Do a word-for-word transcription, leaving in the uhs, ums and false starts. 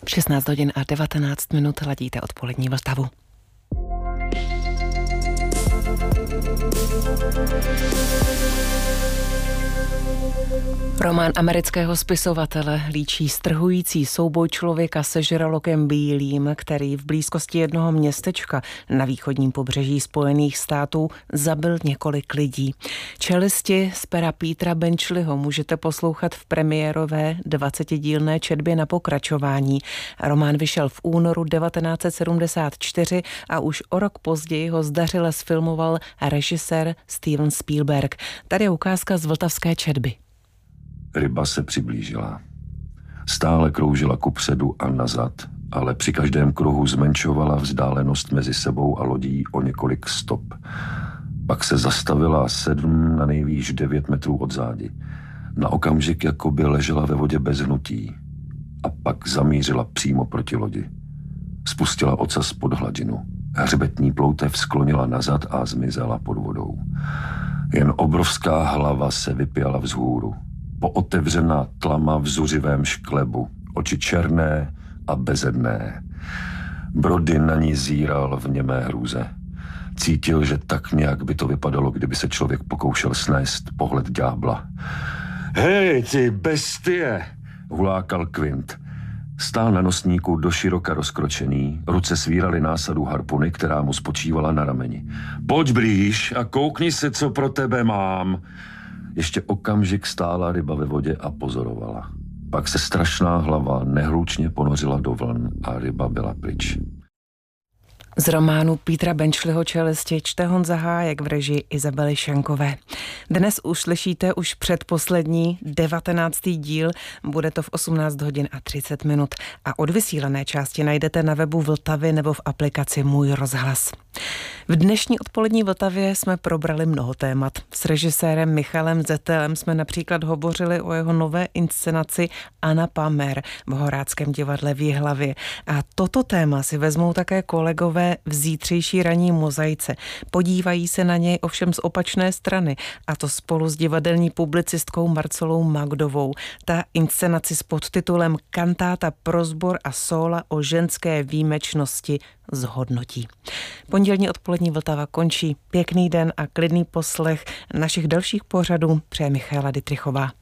šestnáct hodin a devatenáct minut, ladíte odpolední Vltavu. Román amerického spisovatele líčí strhující souboj člověka se žralokem bílým, který v blízkosti jednoho městečka na východním pobřeží Spojených států zabil několik lidí. Čelisti z pera Petera Benčliho můžete poslouchat v premiérové dvacetidílné četbě Na pokračování. Román vyšel v únoru devatenáct set sedmdesát čtyři a už o rok později ho zdařile zfilmoval režisér Steven Spielberg. Tady je ukázka z vltavské četby. Ryba se přiblížila. Stále kroužila kupředu a nazad, ale při každém kruhu zmenšovala vzdálenost mezi sebou a lodí o několik stop. Pak se zastavila sedm, na nejvýš devět metrů od zádi. Na okamžik jako by ležela ve vodě bez hnutí. A pak zamířila přímo proti lodi. Spustila ocas pod hladinu. Hřbetní ploutev sklonila nazad a zmizela pod vodou. Jen obrovská hlava se vypěla vzhůru. Pootevřená tlama v zuřivém šklebu, oči černé a bezedné. Brody na ní zíral v němé hrůze. Cítil, že tak nějak by to vypadalo, kdyby se člověk pokoušel snést pohled ďábla. Hej, ty bestie, hulákal Quint. Stál na nosníku doširoka rozkročený, ruce svíraly násadu harpuny, která mu spočívala na rameni. Pojď blíž a koukni se, co pro tebe mám. Ještě okamžik stála ryba ve vodě a pozorovala. Pak se strašná hlava nehlučně ponořila do vln a ryba byla pryč. Z románu Petera Benčliho Čelisti čte Honza Hájek v režii Izabely Šankové. Dnes už slyšíte už předposlední devatenáctý díl, bude to v osmnáct hodin a třicet minut a odvysílané části najdete na webu Vltavy nebo v aplikaci Můj rozhlas. V dnešní odpolední Vltavě jsme probrali mnoho témat. S režisérem Michalem Zetelem jsme například hovořili o jeho nové inscenaci Anna Pamer v Horáckém divadle v Jihlavě. A toto téma si vezmou také kolegové v zítřejší ranní mozaice. Podívají se na něj ovšem z opačné strany, a to spolu s divadelní publicistkou Marcelou Magdovou. Ta inscenaci s podtitulem Kantáta pro sbor a sóla o ženské výjimečnosti zhodnotí. Pondělní odpolední Vltava končí. Pěkný den a klidný poslech našich dalších pořadů přeje Michaela Dittrichová.